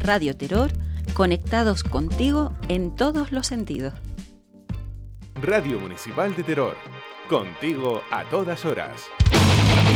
Radio Terror, conectados contigo en todos los sentidos. Radio Municipal de Terror, contigo a todas horas.